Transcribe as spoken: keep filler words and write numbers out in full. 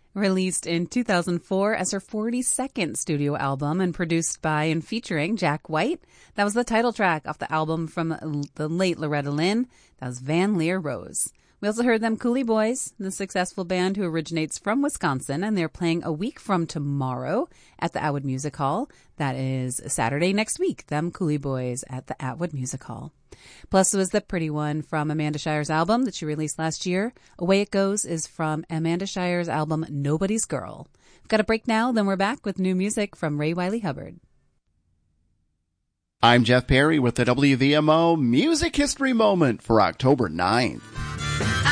Released in two thousand four as her forty-second studio album and produced by and featuring Jack White. That was the title track off the album from the late Loretta Lynn. That was Van Leer Rose. We also heard them Coulee Boys, the successful band who originates from Wisconsin, and they're playing a week from tomorrow at the Atwood Music Hall. That is Saturday next week, them Coulee Boys at the Atwood Music Hall. Plus, it was The Pretty One from Amanda Shire's album that she released last year. Away It Goes is from Amanda Shire's album Nobody's Girl. We've got a break now, then we're back with new music from Ray Wiley Hubbard. I'm Jeff Perry with the W V M O Music History Moment for October ninth.